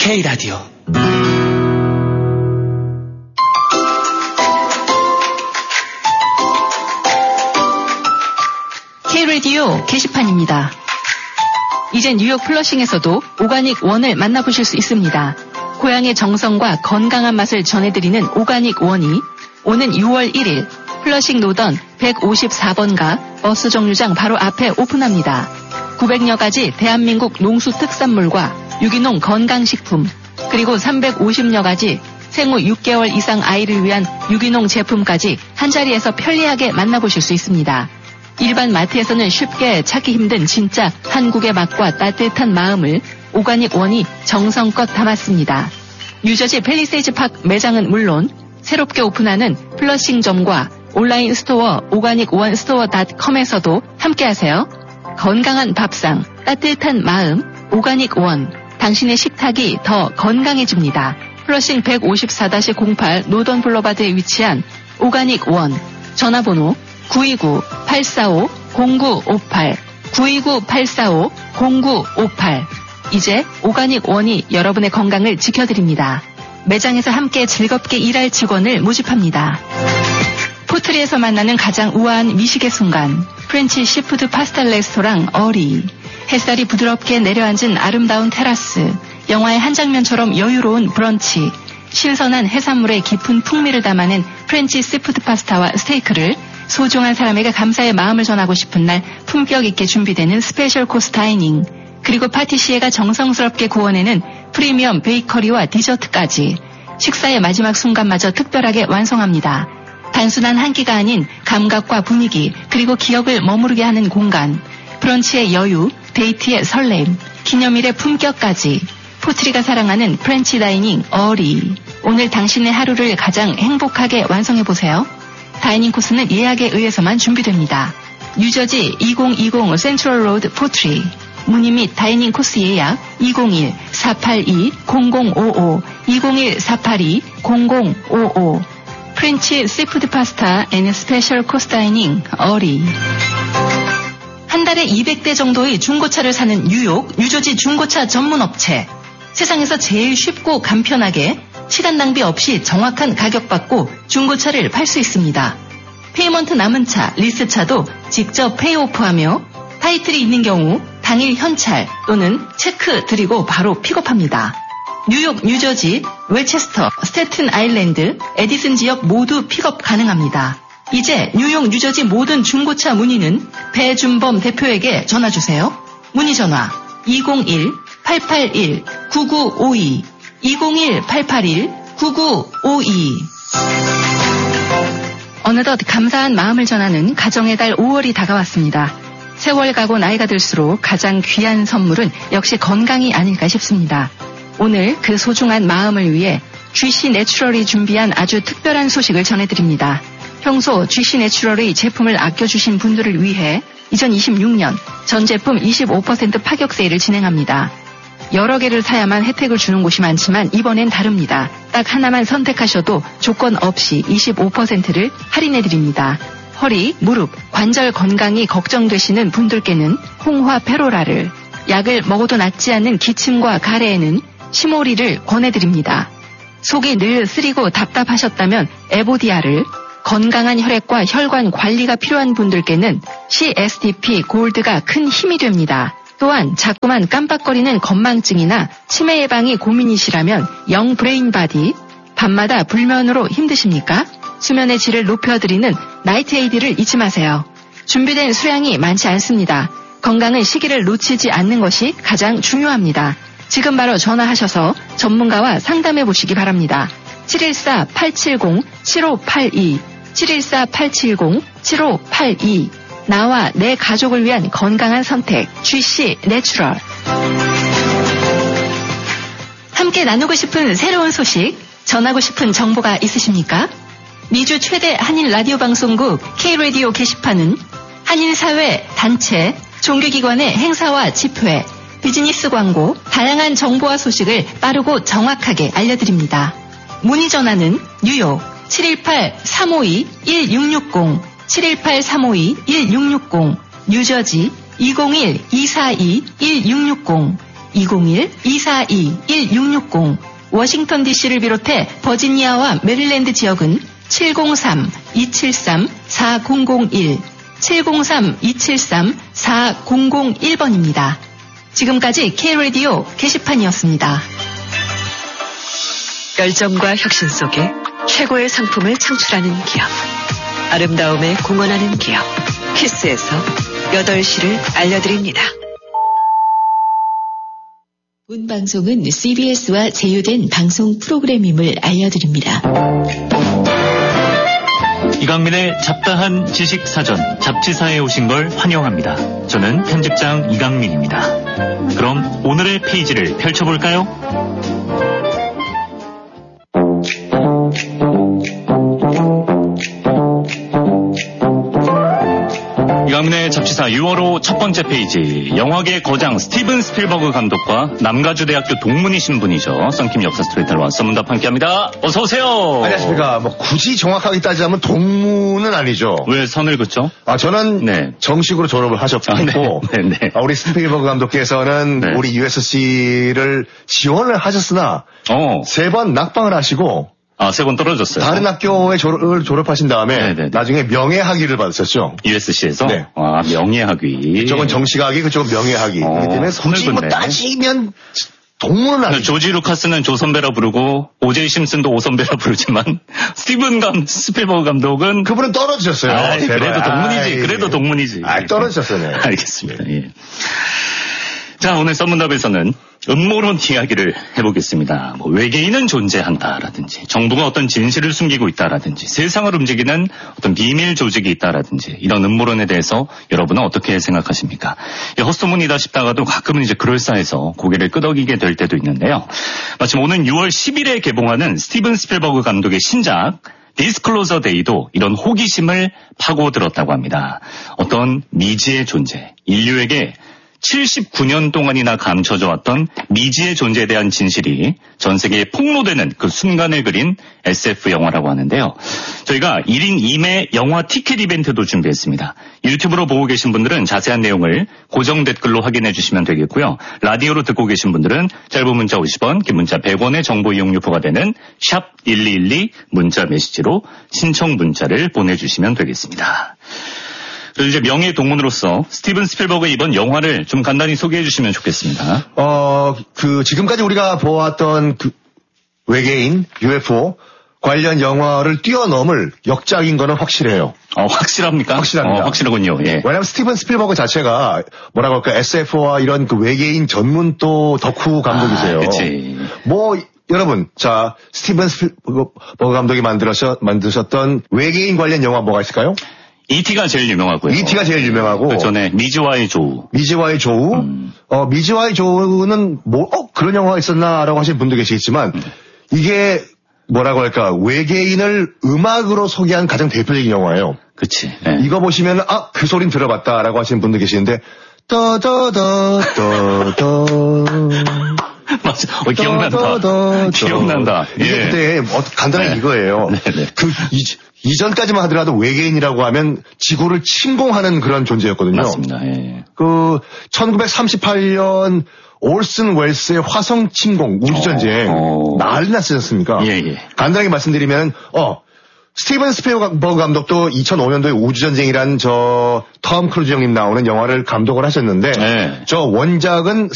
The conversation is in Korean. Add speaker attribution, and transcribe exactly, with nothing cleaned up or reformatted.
Speaker 1: K라디오
Speaker 2: K라디오 게시판입니다. 이제 뉴욕 플러싱에서도 오가닉 원을 만나보실 수 있습니다. 고향의 정성과 건강한 맛을 전해드리는 오가닉 원이 오는 유월 일일 플러싱 노던 백오십사 번가 버스 정류장 바로 앞에 오픈합니다. 구백여 가지 대한민국 농수 특산물과 유기농 건강식품, 그리고 삼백오십여 가지 생후 육 개월 이상 아이를 위한 유기농 제품까지 한자리에서 편리하게 만나보실 수 있습니다. 일반 마트에서는 쉽게 찾기 힘든 진짜 한국의 맛과 따뜻한 마음을 오가닉 원이 정성껏 담았습니다. 뉴저지 팰리세이즈 파크 매장은 물론 새롭게 오픈하는 플러싱점과 온라인 스토어 오가닉 원 스토어 닷컴에서도 함께하세요. 건강한 밥상, 따뜻한 마음, 오가닉 원. 당신의 식탁이 더 건강해집니다. 플러싱 백오십사 공팔 노던 블러바드에 위치한 오가닉 원. 전화번호 구이구 팔사오 공구오팔 구이구 팔사오 공구오팔. 이제 오가닉 원이 여러분의 건강을 지켜드립니다. 매장에서 함께 즐겁게 일할 직원을 모집합니다. 포트리에서 만나는 가장 우아한 미식의 순간, 프렌치 시푸드 파스타 레스토랑 어리. 햇살이 부드럽게 내려앉은 아름다운 테라스, 영화의 한 장면처럼 여유로운 브런치, 신선한 해산물의 깊은 풍미를 담아낸 프렌치 시푸드 파스타와 스테이크를 소중한 사람에게 감사의 마음을 전하고 싶은 날 품격 있게 준비되는 스페셜 코스 다이닝, 그리고 파티시에가 정성스럽게 구워내는 프리미엄 베이커리와 디저트까지 식사의 마지막 순간마저 특별하게 완성합니다. 단순한 한 끼가 아닌 감각과 분위기, 그리고 기억을 머무르게 하는 공간, 브런치의 여유, 데이트의 설렘, 기념일의 품격까지 포트리가 사랑하는 프렌치 다이닝 어리. 오늘 당신의 하루를 가장 행복하게 완성해보세요. 다이닝 코스는 예약에 의해서만 준비됩니다. 뉴저지 이천이십 센트럴 로드 포트리. 문의 및 다이닝 코스 예약 이공일 사팔이 공공오오 이공일 사팔이 공공오오. 프렌치 시푸드 파스타 앤 스페셜 코스 다이닝 어리. 한 달에 이백 대 정도의 중고차를 사는 뉴욕, 뉴저지 중고차 전문 업체. 세상에서 제일 쉽고 간편하게 시간 낭비 없이 정확한 가격 받고 중고차를 팔 수 있습니다. 페이먼트 남은 차, 리스차도 직접 페이오프하며 타이틀이 있는 경우 당일 현찰 또는 체크 드리고 바로 픽업합니다. 뉴욕, 뉴저지, 웨체스터, 스태튼 아일랜드, 에디슨 지역 모두 픽업 가능합니다. 이제 뉴욕, 뉴저지 모든 중고차 문의는 배준범 대표에게 전화주세요. 문의 전화 이공일 팔팔일 구구오이 이공일 팔팔일 구구오이. 어느덧 감사한 마음을 전하는 가정의 달 오월이 다가왔습니다. 세월 가고 나이가 들수록 가장 귀한 선물은 역시 건강이 아닐까 싶습니다. 오늘 그 소중한 마음을 위해 쥐씨 내추럴이 준비한 아주 특별한 소식을 전해드립니다. 평소 쥐씨 내추럴의 제품을 아껴주신 분들을 위해 이천이십육 년 전 제품 이십오 퍼센트 파격 세일을 진행합니다. 여러 개를 사야만 혜택을 주는 곳이 많지만 이번엔 다릅니다. 딱 하나만 선택하셔도 조건 없이 이십오 퍼센트를 할인해드립니다. 허리, 무릎, 관절 건강이 걱정되시는 분들께는 홍화 페로라를, 약을 먹어도 낫지 않는 기침과 가래에는 시모리를 권해드립니다. 속이 늘 쓰리고 답답하셨다면 에보디아를, 건강한 혈액과 혈관 관리가 필요한 분들께는 씨에스디피 골드가 큰 힘이 됩니다. 또한 자꾸만 깜빡거리는 건망증이나 치매 예방이 고민이시라면 영 브레인 바디, 밤마다 불면으로 힘드십니까? 수면의 질을 높여드리는 나이트 에이디를 잊지 마세요. 준비된 수량이 많지 않습니다. 건강은 시기를 놓치지 않는 것이 가장 중요합니다. 지금 바로 전화하셔서 전문가와 상담해 보시기 바랍니다. 칠일사 팔칠공 칠오팔이 칠일사 팔칠공 칠오팔이. 나와 내 가족을 위한 건강한 선택 쥐씨 내추럴. 함께 나누고 싶은 새로운 소식, 전하고 싶은 정보가 있으십니까? 미주 최대 한인 라디오 방송국 K라디오 게시판은 한인사회, 단체, 종교기관의 행사와 집회, 비즈니스 광고, 다양한 정보와 소식을 빠르고 정확하게 알려드립니다. 문의 전화는 뉴욕 칠일팔 삼오이 일육육공 칠일팔 삼오이 일육육공, 뉴저지 이공일 이사이 일육육공, 이공일 이사이 일육육공, 워싱턴 디씨를 비롯해 버지니아와 메릴랜드 지역은 칠공삼 이칠삼 사공공일, 칠공삼 이칠삼 사공공일 번입니다. 지금까지 K-라디오 게시판이었습니다.
Speaker 1: 열정과 혁신 속에 최고의 상품을 창출하는 기업. 아름다움에 공헌하는 기업. 키스에서 여덟 시를 알려드립니다.
Speaker 3: 본 방송은 씨비에스와 제휴된 방송 프로그램임을 알려드립니다.
Speaker 4: 이강민의 잡다한 지식사전 잡지사에 오신 걸 환영합니다. 저는 편집장 이강민입니다. 그럼 오늘의 페이지를 펼쳐볼까요? 이강민의 잡지사 유월호 첫 번째 페이지, 영화계 거장 스티븐 스필버그 감독과 남가주대학교 동문이신 분이죠. 썬킴 역사 스토리텔러 썬문답 함께합니다. 어서 오세요.
Speaker 5: 안녕하십니까. 뭐 굳이 정확하게 따지자면 동문은 아니죠.
Speaker 4: 왜 선을 긋죠?
Speaker 5: 아 저는 네. 정식으로 졸업을 하셨고
Speaker 4: 아, 네. 네, 네.
Speaker 5: 아, 우리 스필버그 감독께서는 네. 우리 유에스씨를 지원을 하셨으나 어. 세 번 낙방을 하시고
Speaker 4: 아, 세 번 떨어졌어요.
Speaker 5: 다른 학교에 졸업을 졸업하신 다음에 네네네. 나중에 명예학위를 받으셨죠.
Speaker 4: 유에스씨에서?
Speaker 5: 네.
Speaker 4: 아, 명예학위.
Speaker 5: 그쪽은 정식학위, 그쪽은 명예학위. 어, 그렇기 때문에 굳이 뭐 따지면 동문은 아니죠.
Speaker 4: 조지 루카스는 조선배라 부르고 오제이 심슨도 오선배라 부르지만 스티븐 감 스필버그 감독은
Speaker 5: 그분은 떨어지셨어요.
Speaker 4: 아이, 그래도 동문이지.
Speaker 5: 아이,
Speaker 4: 그래도 동문이지.
Speaker 5: 아, 떨어지셨어요. 네.
Speaker 4: 알겠습니다. 예. 자, 오늘 썬문답에서는 음모론 이야기를 해보겠습니다. 뭐 외계인은 존재한다라든지 정부가 어떤 진실을 숨기고 있다라든지 세상을 움직이는 어떤 비밀 조직이 있다라든지 이런 음모론에 대해서 여러분은 어떻게 생각하십니까? 헛소문이다 싶다가도 가끔은 이제 그럴싸해서 고개를 끄덕이게 될 때도 있는데요. 마침 오는 유월 십일에 개봉하는 스티븐 스필버그 감독의 신작 디스클로저 데이도 이런 호기심을 파고들었다고 합니다. 어떤 미지의 존재, 인류에게 칠십구 년 동안이나 감춰져 왔던 미지의 존재에 대한 진실이 전 세계에 폭로되는 그 순간을 그린 에스에프 영화라고 하는데요. 저희가 일 인 이 매 영화 티켓 이벤트도 준비했습니다. 유튜브로 보고 계신 분들은 자세한 내용을 고정 댓글로 확인해 주시면 되겠고요. 라디오로 듣고 계신 분들은 짧은 문자 오십 원, 긴 문자 백 원의 정보 이용료가 되는 샵 일이일이 문자 메시지로 신청 문자를 보내주시면 되겠습니다. 그리고 이제 명예 동문으로서 스티븐 스필버그의 이번 영화를 좀 간단히 소개해 주시면 좋겠습니다.
Speaker 5: 어, 그 지금까지 우리가 보았던 그 외계인 유에프오 관련 영화를 뛰어넘을 역작인 거는 확실해요.
Speaker 4: 어, 확실합니까?
Speaker 5: 확실합니다.
Speaker 4: 어, 확실하군요. 예.
Speaker 5: 왜냐하면 스티븐 스필버그 자체가 뭐라고 할까 에스에프와 이런 그 외계인 전문 또 덕후 감독이세요.
Speaker 4: 아, 그치.
Speaker 5: 뭐 여러분, 자 스티븐 스필버그 감독이 만들었 만드셨던 외계인 관련 영화 뭐가 있을까요?
Speaker 4: 이티가 제일 유명하고요.
Speaker 5: 이티가 제일 유명하고.
Speaker 4: 그 전에 미즈와의 조우.
Speaker 5: 미즈와의 조우. 음. 어, 미즈와의 조우는 뭐, 어, 그런 영화가 있었나라고 하시는 분도 계시겠지만, 음. 이게 뭐라고 할까, 외계인을 음악으로 소개한 가장 대표적인 영화예요.
Speaker 4: 그치. 네.
Speaker 5: 이거 보시면, 아, 그 소린 들어봤다라고 하시는 분도 계시는데, 떠떠떠떠떠.
Speaker 4: 맞아. 어, 기억난다. 기억난다.
Speaker 5: 이게 그때 어, 간단하게 네. 이거예요. 네네. 그, 이, 이전까지만 하더라도 외계인이라고 하면 지구를 침공하는 그런 존재였거든요.
Speaker 4: 맞습니다. 예.
Speaker 5: 그 천구백삼십팔 년 올슨 웰스의 화성 침공 우주전쟁 어, 어. 난리 났지 않습니까?
Speaker 4: 예, 예.
Speaker 5: 간단하게 말씀드리면 어 스티븐 스필버그 감독도 이천오 년도에 우주전쟁이란 저 톰 크루즈 형님 나오는 영화를 감독을 하셨는데 예. 저 원작은